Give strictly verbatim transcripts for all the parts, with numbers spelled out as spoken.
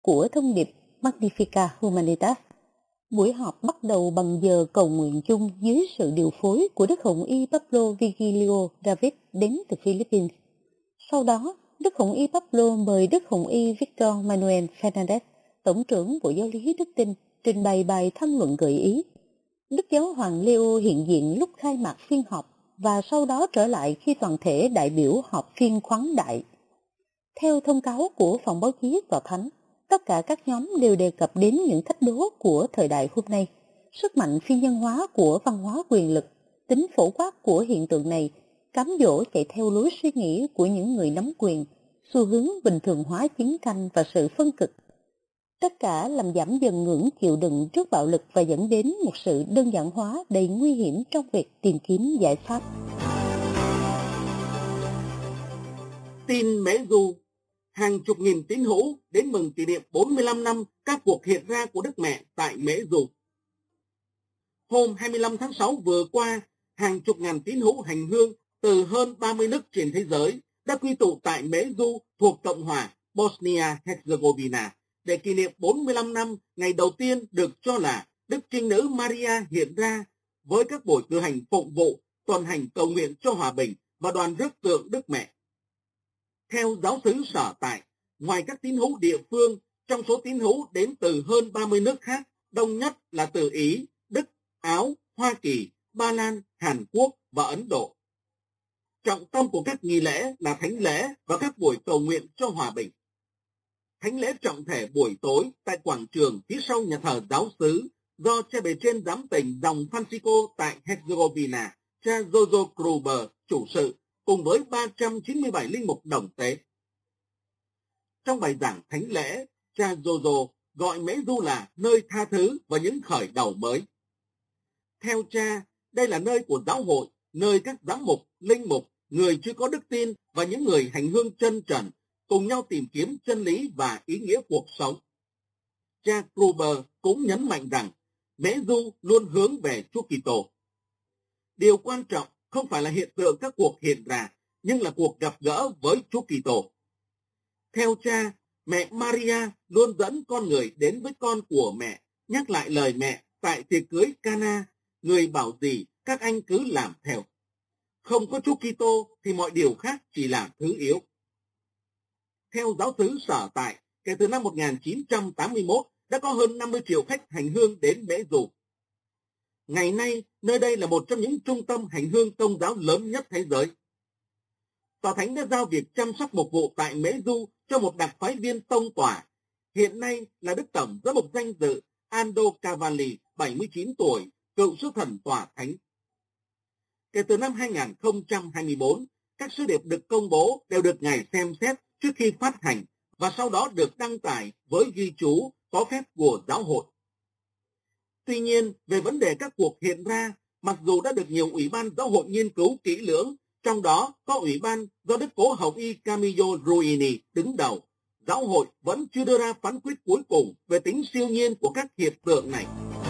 của thông điệp Magnificat Humanitas. Buổi họp bắt đầu bằng giờ cầu nguyện chung dưới sự điều phối của Đức Hồng Y Pablo Vigilio David đến từ Philippines. Sau đó, Đức Hồng Y Pablo mời Đức Hồng Y Victor Manuel Fernandez, Tổng trưởng Bộ Giáo lý Đức Tin, trình bày bài tham luận gợi ý. Đức Giáo hoàng Leo hiện diện lúc khai mạc phiên họp và sau đó trở lại khi toàn thể đại biểu họp phiên khoáng đại. Theo thông cáo của phòng báo chí Tòa Thánh, tất cả các nhóm đều đề cập đến những thách đố của thời đại hôm nay, sức mạnh phi nhân hóa của văn hóa quyền lực, tính phổ quát của hiện tượng này, cám dỗ chạy theo lối suy nghĩ của những người nắm quyền, xu hướng bình thường hóa chiến tranh và sự phân cực. Tất cả làm giảm dần ngưỡng chịu đựng trước bạo lực và dẫn đến một sự đơn giản hóa đầy nguy hiểm trong việc tìm kiếm giải pháp. Tin Mễ Du, hàng chục nghìn tín hữu đến mừng kỷ niệm bốn mươi lăm năm các cuộc hiện ra của Đức Mẹ tại Mễ Du. Hôm hai mươi lăm tháng sáu vừa qua, hàng chục ngàn tín hữu hành hương từ hơn ba mươi nước trên thế giới đã quy tụ tại Mễ Du thuộc Cộng hòa Bosnia-Herzegovina để kỷ niệm bốn mươi lăm năm ngày đầu tiên được cho là Đức Trinh Nữ Maria hiện ra với các buổi cử hành phụng vụ, tuần hành cầu nguyện cho hòa bình và đoàn rước tượng Đức Mẹ. Theo giáo xứ sở tại, ngoài các tín hữu địa phương, trong số tín hữu đến từ hơn ba mươi nước khác, đông nhất là từ Ý, Đức, Áo, Hoa Kỳ, Ba Lan, Hàn Quốc và Ấn Độ. Trọng tâm của các nghi lễ là thánh lễ và các buổi cầu nguyện cho hòa bình. Thánh lễ trọng thể buổi tối tại quảng trường phía sau nhà thờ giáo xứ do cha bề trên giám tỉnh dòng Francisco tại Herzegovina, cha Jojo Gruber chủ sự, cùng với ba trăm chín mươi bảy linh mục đồng tế. Trong bài giảng thánh lễ, cha Jojo gọi Mễ Du là nơi tha thứ và những khởi đầu mới. Theo cha, đây là nơi của giáo hội, nơi các giám mục, linh mục, người chưa có đức tin và những người hành hương chân trần cùng nhau tìm kiếm chân lý và ý nghĩa cuộc sống. Cha Gruber cũng nhấn mạnh rằng Mễ Du luôn hướng về Chúa Kitô. Điều quan trọng không phải là hiện tượng các cuộc hiện ra, nhưng là cuộc gặp gỡ với Chúa Kitô. Theo cha, mẹ Maria luôn dẫn con người đến với con của mẹ, nhắc lại lời mẹ tại tiệc cưới Cana, người bảo gì các anh cứ làm theo. Không có Chúa Kitô thì mọi điều khác chỉ là thứ yếu. Theo giáo xứ sở tại, kể từ năm một nghìn chín trăm tám mươi mốt đã có hơn năm mươi triệu khách hành hương đến Mễ Du. Ngày nay, nơi đây là một trong những trung tâm hành hương công giáo lớn nhất thế giới. Tòa Thánh đã giao việc chăm sóc mục vụ tại Mễ Du cho một đặc phái viên tông tòa, hiện nay là Đức Tổng giám mục danh dự Aldo Cavalli, bảy mươi chín tuổi, cựu sứ thần Tòa Thánh. Kể từ năm hai nghìn không trăm hai mươi tư, các sứ điệp được công bố đều được Ngài xem xét trước khi phát hành và sau đó được đăng tải với ghi chú có phép của giáo hội. Tuy nhiên, về vấn đề các cuộc hiện ra, mặc dù đã được nhiều ủy ban giáo hội nghiên cứu kỹ lưỡng, trong đó có ủy ban do Đức Cố Hồng Y Camillo Ruini đứng đầu, giáo hội vẫn chưa đưa ra phán quyết cuối cùng về tính siêu nhiên của các hiện tượng này.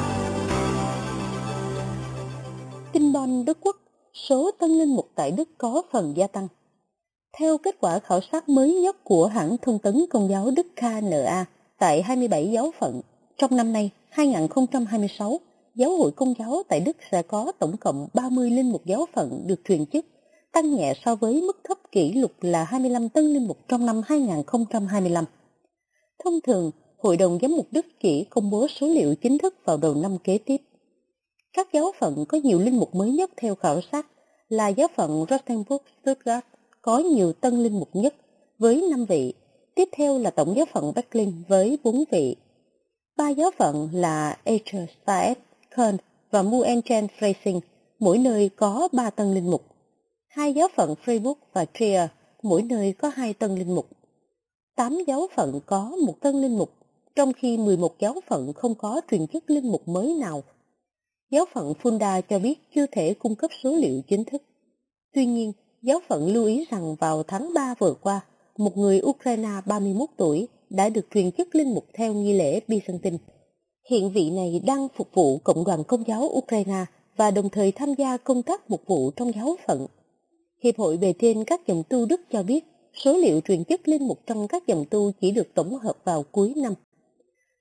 Tin Bon Đức Quốc, số tân linh mục tại Đức có phần gia tăng. Theo kết quả khảo sát mới nhất của hãng thông tấn Công giáo Đức ca en a tại hai mươi bảy giáo phận, trong năm nay hai nghìn không trăm hai mươi sáu, giáo hội Công giáo tại Đức sẽ có tổng cộng ba mươi linh mục giáo phận được truyền chức, tăng nhẹ so với mức thấp kỷ lục là hai mươi lăm tân linh mục trong năm hai nghìn không trăm hai mươi lăm. Thông thường, Hội đồng Giám mục Đức chỉ công bố số liệu chính thức vào đầu năm kế tiếp. Các giáo phận có nhiều linh mục mới nhất theo khảo sát là giáo phận Rotenburg-Stuttgart có nhiều tân linh mục nhất với năm vị, tiếp theo là tổng giáo phận Berlin với bốn vị. Ba giáo phận là Eichstätt, Köln và Münchenfreising, mỗi nơi có ba tân linh mục. Hai giáo phận Freiburg và Trier, mỗi nơi có hai tân linh mục. Tám giáo phận có một tân linh mục, trong khi mười một giáo phận không có truyền chức linh mục mới nào. Giáo phận Fulda cho biết chưa thể cung cấp số liệu chính thức. Tuy nhiên, giáo phận lưu ý rằng vào tháng ba vừa qua, một người Ukraine ba mươi mốt tuổi đã được truyền chức linh mục theo nghi lễ Byzantine. Hiện vị này đang phục vụ Cộng đoàn Công giáo Ukraine và đồng thời tham gia công tác mục vụ trong giáo phận. Hiệp hội bề trên các dòng tu Đức cho biết số liệu truyền chức linh mục trong các dòng tu chỉ được tổng hợp vào cuối năm.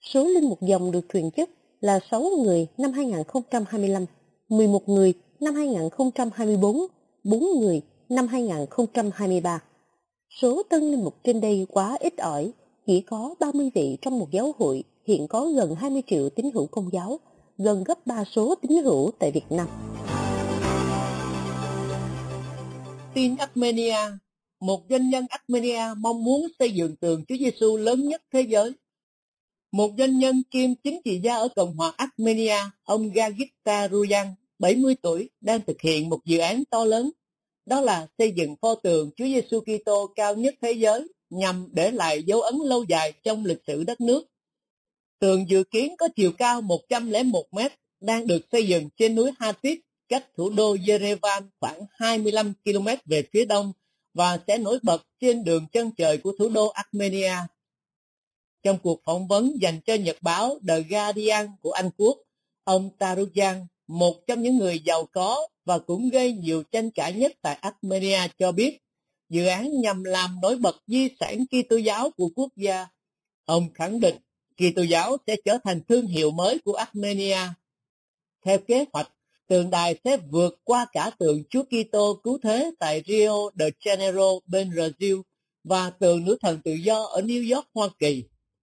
Số linh mục dòng được truyền chức là sáu người năm hai nghìn không trăm hai mươi lăm, mười một người năm hai nghìn không trăm hai mươi tư, bốn người năm hai nghìn không trăm hai mươi ba. Số tân linh mục trên đây quá ít ỏi, chỉ có ba mươi vị trong một giáo hội, hiện có gần hai mươi triệu tín hữu Công giáo, gần gấp ba số tín hữu tại Việt Nam. Tin Armenia. Một doanh nhân Armenia mong muốn xây dựng tượng Chúa Giêsu lớn nhất thế giới. Một doanh nhân kiêm chính trị gia ở Cộng hòa Armenia, ông Gagik Taruyan, bảy mươi tuổi, đang thực hiện một dự án to lớn, đó là xây dựng pho tượng Chúa Giêsu Kitô cao nhất thế giới nhằm để lại dấu ấn lâu dài trong lịch sử đất nước. Tượng dự kiến có chiều cao một trăm lẻ một mét, đang được xây dựng trên núi Hatip, cách thủ đô Yerevan khoảng hai mươi lăm ki lô mét về phía đông và sẽ nổi bật trên đường chân trời của thủ đô Armenia. Trong cuộc phỏng vấn dành cho nhật báo The Guardian của Anh Quốc, ông Taruyan, một trong những người giàu có và cũng gây nhiều tranh cãi nhất tại Armenia, cho biết dự án nhằm làm nổi bật di sản Kitô giáo của quốc gia. Ông khẳng định Kitô giáo sẽ trở thành thương hiệu mới của Armenia. Theo kế hoạch, tượng đài sẽ vượt qua cả tượng Chúa Kitô cứu thế tại Rio de Janeiro bên Brazil và tượng nữ thần tự do ở New York, Hoa Kỳ.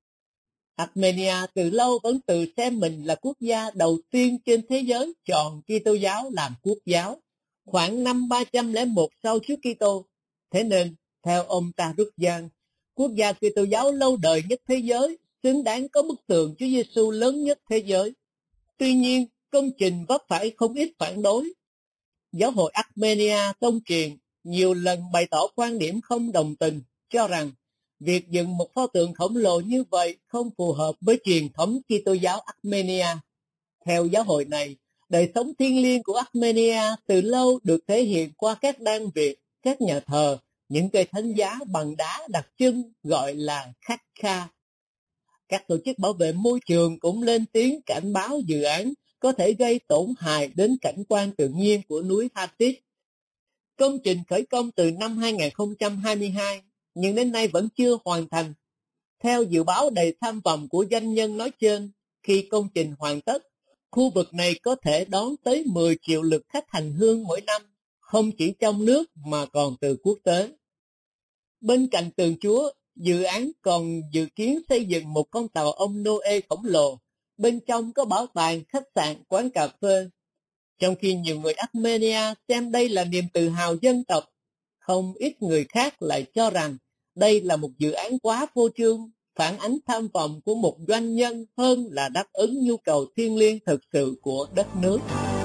Armenia từ lâu vẫn tự xem mình là quốc gia đầu tiên trên thế giới chọn Kitô giáo làm quốc giáo, khoảng năm ba trăm lẻ một sau Chúa Kitô. Thế nên, theo ông Taruyan, quốc gia Kitô giáo lâu đời nhất thế giới xứng đáng có bức tượng Chúa Giêsu lớn nhất thế giới. Tuy nhiên, công trình vấp phải không ít phản đối. Giáo hội Armenia tông truyền nhiều lần bày tỏ quan điểm không đồng tình, cho rằng việc dựng một pho tượng khổng lồ như vậy không phù hợp với truyền thống Kitô giáo Armenia. Theo giáo hội này, đời sống thiêng liêng của Armenia từ lâu được thể hiện qua các đan viện, các nhà thờ, những cây thánh giá bằng đá đặc trưng gọi là khakha. Các tổ chức bảo vệ môi trường cũng lên tiếng cảnh báo dự án có thể gây tổn hại đến cảnh quan tự nhiên của núi Hatip. Công trình khởi công từ năm hai nghìn không trăm hai mươi hai, nhưng đến nay vẫn chưa hoàn thành. Theo dự báo đầy tham vọng của doanh nhân nói trên, khi công trình hoàn tất, khu vực này có thể đón tới mười triệu lượt khách hành hương mỗi năm, không chỉ trong nước mà còn từ quốc tế. Bên cạnh tượng Chúa, dự án còn dự kiến xây dựng một con tàu ông Noe khổng lồ. Bên trong có bảo tàng, khách sạn, quán cà phê. Trong khi nhiều người Armenia xem đây là niềm tự hào dân tộc, không ít người khác lại cho rằng đây là một dự án quá phô trương, phản ánh tham vọng của một doanh nhân hơn là đáp ứng nhu cầu thiêng liêng thực sự của đất nước.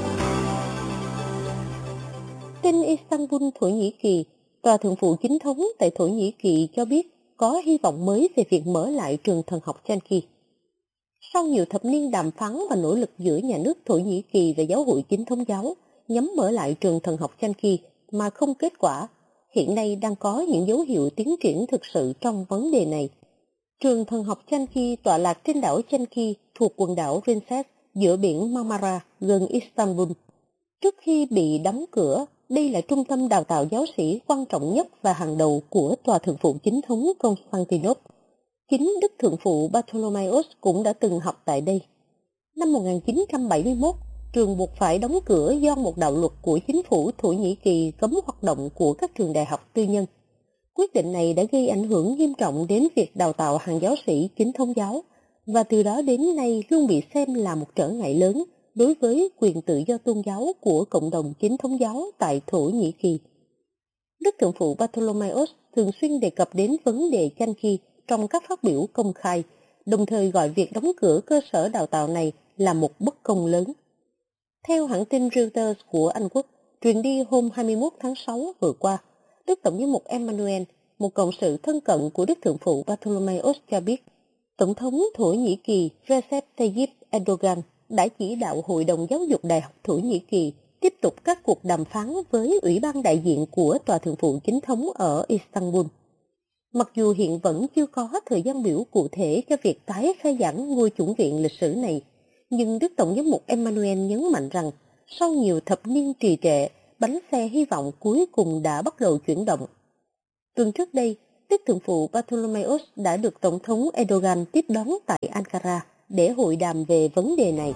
Tin Istanbul, Thổ Nhĩ Kỳ, Tòa Thượng phụ Chính thống tại Thổ Nhĩ Kỳ cho biết có hy vọng mới về việc mở lại trường thần học Chanki. Sau nhiều thập niên đàm phán và nỗ lực giữa nhà nước Thổ Nhĩ Kỳ và giáo hội Chính thống giáo nhằm mở lại trường thần học Chanki mà không kết quả, hiện nay đang có những dấu hiệu tiến triển thực sự trong vấn đề này. Trường thần học Chanki tọa lạc trên đảo Chanki thuộc quần đảo Princess giữa biển Marmara gần Istanbul. Trước khi bị đóng cửa, đây là trung tâm đào tạo giáo sĩ quan trọng nhất và hàng đầu của Tòa Thượng phụ Chính thống Constantinople. Chính Đức Thượng phụ Bartholomeus cũng đã từng học tại đây. Năm một nghìn chín trăm bảy mươi mốt, trường buộc phải đóng cửa do một đạo luật của chính phủ Thổ Nhĩ Kỳ cấm hoạt động của các trường đại học tư nhân. Quyết định này đã gây ảnh hưởng nghiêm trọng đến việc đào tạo hàng giáo sĩ Chính thống giáo, và từ đó đến nay luôn bị xem là một trở ngại lớn đối với quyền tự do tôn giáo của cộng đồng Chính thống giáo tại Thổ Nhĩ Kỳ. Đức Thượng phụ Bartholomeus thường xuyên đề cập đến vấn đề Chanki trong các phát biểu công khai, đồng thời gọi việc đóng cửa cơ sở đào tạo này là một bất công lớn. Theo hãng tin Reuters của Anh Quốc, truyền đi hôm hai mươi mốt tháng sáu vừa qua, Đức Tổng giám mục Emmanuel, một cộng sự thân cận của Đức Thượng phụ Bartholomeus cho biết, Tổng thống Thổ Nhĩ Kỳ Recep Tayyip Erdogan đã chỉ đạo Hội đồng Giáo dục Đại học Thổ Nhĩ Kỳ tiếp tục các cuộc đàm phán với Ủy ban đại diện của Tòa Thượng phụ Chính thống ở Istanbul. Mặc dù hiện vẫn chưa có thời gian biểu cụ thể cho việc tái khai giảng ngôi chủng viện lịch sử này, nhưng Đức Tổng giám mục Emmanuel nhấn mạnh rằng sau nhiều thập niên trì trệ, bánh xe hy vọng cuối cùng đã bắt đầu chuyển động. Tuần trước đây, Đức Thượng phụ Bartholomeus đã được Tổng thống Erdogan tiếp đón tại Ankara. để hội đàm về vấn đề này.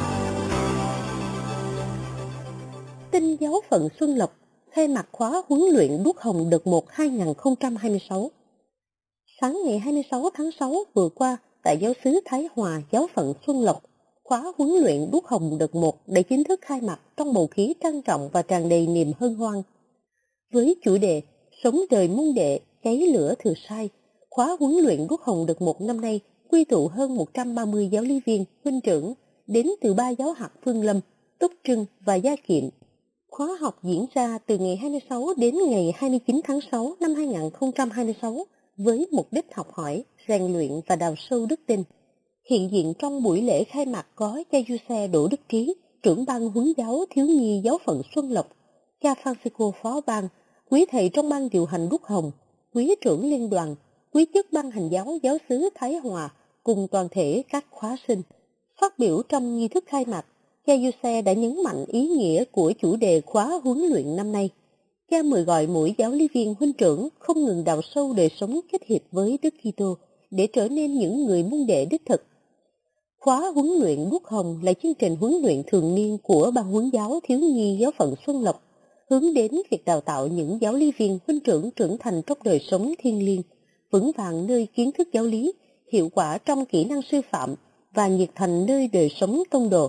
Tin giáo phận Xuân Lộc khai mạc khóa huấn luyện đuốc hồng đợt một hai không hai sáu. Sáng ngày hai mươi sáu tháng sáu vừa qua, tại giáo xứ Thái Hòa, giáo phận Xuân Lộc, khóa huấn luyện đuốc hồng đợt một đã chính thức khai mạc trong bầu khí trang trọng và tràn đầy niềm hân hoan. Với chủ đề Sống đời môn đệ, cháy lửa thừa sai, khóa huấn luyện đuốc hồng đợt một năm nay quy tụ hơn một trăm ba mươi giáo lý viên, huynh trưởng đến từ ba giáo hạt Phương Lâm, Túc Trưng và Gia Kiệm. Khóa học diễn ra từ ngày hai mươi sáu đến ngày hai mươi chín tháng sáu năm hai không hai sáu với mục đích học hỏi, rèn luyện và đào sâu đức tin. Hiện diện trong buổi lễ khai mạc có cha Giuse Đỗ Đức Trí, trưởng ban huấn giáo thiếu nhi giáo phận Xuân Lộc, cha Francisco phó ban, quý thầy trong ban điều hành đuốc hồng, quý trưởng liên đoàn, quý chức ban hành giáo giáo xứ Thái Hòa cùng toàn thể các khóa sinh. Phát biểu trong nghi thức khai mạc, cha Giuse đã nhấn mạnh ý nghĩa của chủ đề khóa huấn luyện năm nay. Cha mời gọi mỗi giáo lý viên huynh trưởng không ngừng đào sâu đời sống kết hiệp với Đức Kitô để trở nên những người môn đệ đích thực. Khóa huấn luyện đuốc hồng là chương trình huấn luyện thường niên của ban huấn giáo thiếu nhi giáo phận Xuân Lộc, hướng đến việc đào tạo những giáo lý viên huynh trưởng trưởng thành trong đời sống thiêng liêng, vững vàng nơi kiến thức giáo lý, hiệu quả trong kỹ năng sư phạm và nhiệt thành nơi đời sống tông đồ.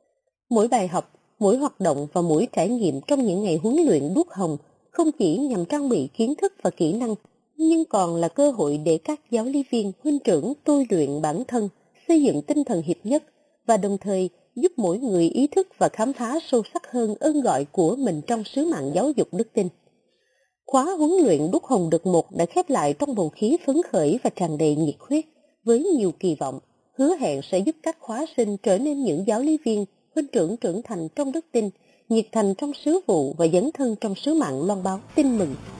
Mỗi bài học, mỗi hoạt động và mỗi trải nghiệm trong những ngày huấn luyện đuốc hồng không chỉ nhằm trang bị kiến thức và kỹ năng, nhưng còn là cơ hội để các giáo lý viên huynh trưởng tôi luyện bản thân, xây dựng tinh thần hiệp nhất và đồng thời giúp mỗi người ý thức và khám phá sâu sắc hơn ơn gọi của mình trong sứ mạng giáo dục đức tin. Khóa huấn luyện đuốc hồng đợt một đã khép lại trong bầu khí phấn khởi và tràn đầy nhiệt huyết, với nhiều kỳ vọng, hứa hẹn sẽ giúp các khóa sinh trở nên những giáo lý viên huynh trưởng trưởng thành trong đức tin, nhiệt thành trong sứ vụ và dấn thân trong sứ mạng loan báo tin mừng